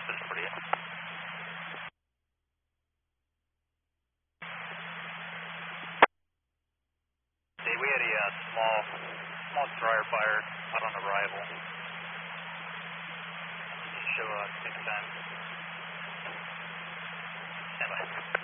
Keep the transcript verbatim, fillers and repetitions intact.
precision for you. See, we had a uh, small, small dryer fire out on arrival. Show uh, next time. Stand by.